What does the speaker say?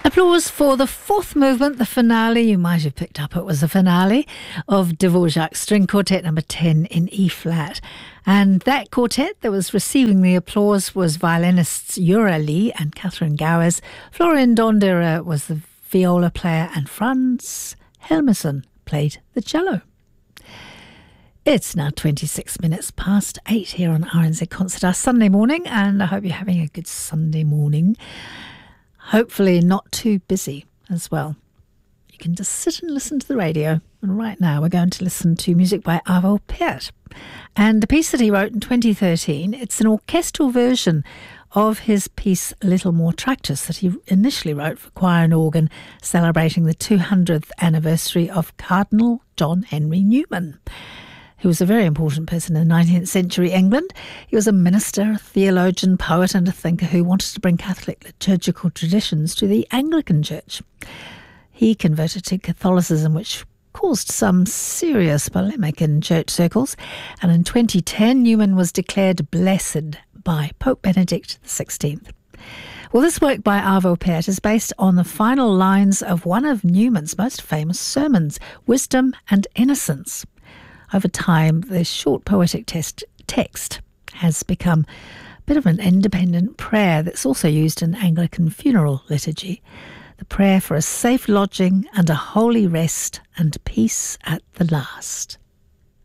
Applause for the fourth movement, the finale. You might have picked up it was the finale of Dvorak's String Quartet number 10 in E-flat. And that quartet that was receiving the applause was violinists Yura Lee and Catherine Gowers. Florian Donderer was the viola player and Franz Helmerson played the cello. It's now 26 minutes past 8 here on RNZ Concert House Sunday morning, and I hope you're having a good Sunday morning. Hopefully not too busy as well. You can just sit and listen to the radio. And right now we're going to listen to music by Arvo Pärt. And the piece that he wrote in 2013, it's an orchestral version of his piece Little More Tractus that he initially wrote for choir and organ, celebrating the 200th anniversary of Cardinal John Henry Newman, who was a very important person in 19th century England. He was a minister, a theologian, poet and a thinker who wanted to bring Catholic liturgical traditions to the Anglican Church. He converted to Catholicism, which caused some serious polemic in church circles, and in 2010 Newman was declared blessed by Pope Benedict XVI. Well, this work by Arvo Pärt is based on the final lines of one of Newman's most famous sermons, Wisdom and Innocence. Over time, this short poetic text has become a bit of an independent prayer that's also used in Anglican funeral liturgy. The prayer for a safe lodging and a holy rest and peace at the last.